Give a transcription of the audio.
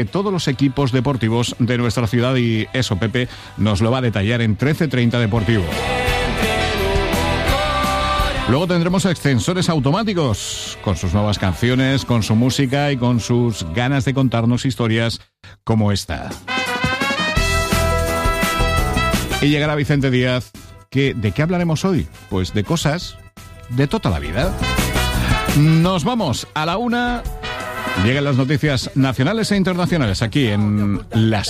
todos los equipos deportivos de nuestra ciudad, y eso Pepe nos lo va a detallar en 13:30 Deportivo. Luego tendremos Extensores Automáticos, con sus nuevas canciones, con su música y con sus ganas de contarnos historias como esta. Y llegará Vicente Díaz, ¿de qué hablaremos hoy? Pues de cosas de toda la vida. Nos vamos a la 1. Llegan las noticias nacionales e internacionales aquí en Las